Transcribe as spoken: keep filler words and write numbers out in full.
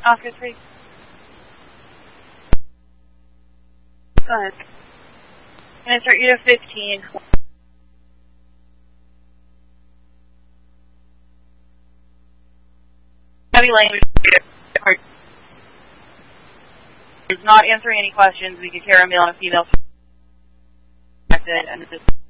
Oscar three. Go ahead. I'm going to start you to fifteen. Heavy language. Is not answering any questions. We could carry a male and a female. And this is